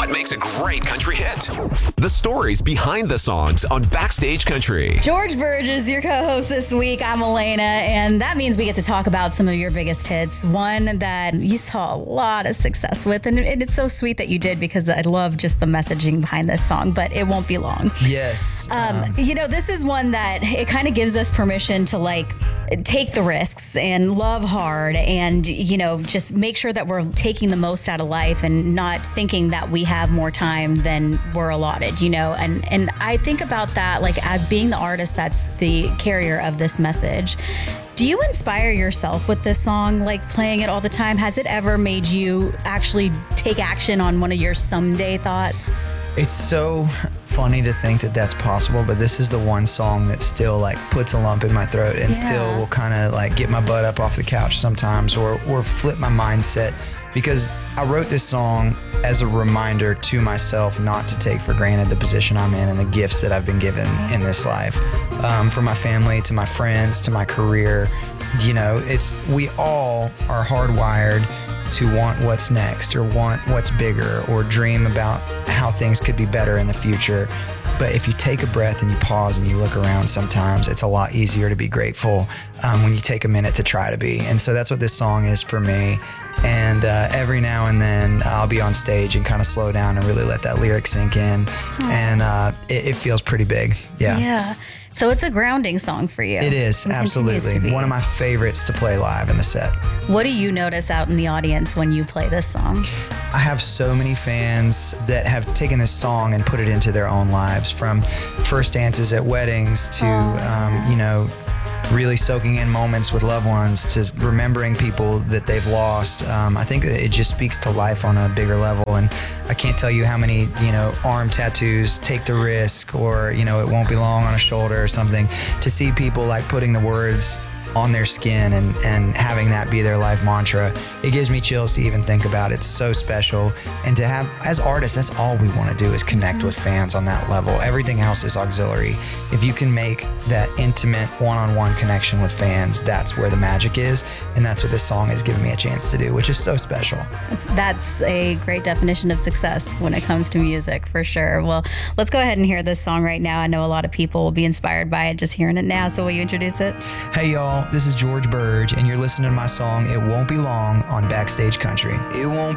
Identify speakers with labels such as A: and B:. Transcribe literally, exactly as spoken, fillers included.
A: What makes a great country hit? The stories behind the songs on Backstage Country.
B: George Burge is your co-host this week. I'm Elena, and that means we get to talk about some of your biggest hits. One that you saw a lot of success with, and it's so sweet that you did, because I love just the messaging behind this song, but it won't be long.
C: Yes.
B: Um, um, you know, this is one that it kind of gives us permission to like take the risks and love hard and, you know, just make sure that we're taking the most out of life and not thinking that we have more time than we're allotted, you know, and, and I think about that like as being the artist that's the carrier of this message. Do you inspire yourself with this song, like playing it all the time? Has it ever made you actually take action on one of your someday thoughts?
C: It's so funny to think that that's possible, but this is the one song that still like puts a lump in my throat and
B: Yeah.
C: still will kind of like get my butt up off the couch sometimes, or or flip my mindset, because I wrote this song as a reminder to myself not to take for granted the position I'm in and the gifts that I've been given in this life. Um, from my family to my friends to my career, you know, it's we all are hardwired to want what's next or want what's bigger or dream about how things could be better in the future. But if you take a breath and you pause and you look around sometimes, it's a lot easier to be grateful um, when you take a minute to try to be. And so that's what this song is for me. And uh, every now and then I'll be on stage and kind of slow down and really let that lyric sink in. Aww. And uh, it, it feels pretty big. Yeah.
B: Yeah. So it's a grounding song for you.
C: It is,
B: It continues to
C: absolutely.
B: be.
C: One of my favorites to play live in the set.
B: What do you notice out in the audience when you play this song?
C: I have so many fans that have taken this song and put it into their own lives, from first dances at weddings to, um, you know, really soaking in moments with loved ones to remembering people that they've lost. Um, I think it just speaks to life on a bigger level. And I can't tell you how many, you know, arm tattoos, take the risk, or, you know, it won't be long on a shoulder or something, to see people like putting the words on their skin and, and having that be their life mantra. It gives me chills to even think about it. It's so special. And to have, as artists, that's all we want to do is connect with fans on that level. Everything else is auxiliary. If you can make that intimate one-on-one connection with fans, that's where the magic is. And that's what this song has given me a chance to do, which is so special.
B: That's, that's a great definition of success when it comes to music, for sure. Well, let's go ahead and hear this song right now. I know a lot of people will be inspired by it just hearing it now. So will you introduce it?
C: Hey, y'all. This is George Burge, and you're listening to my song, It Won't Be Long, on Backstage Country.
D: It won't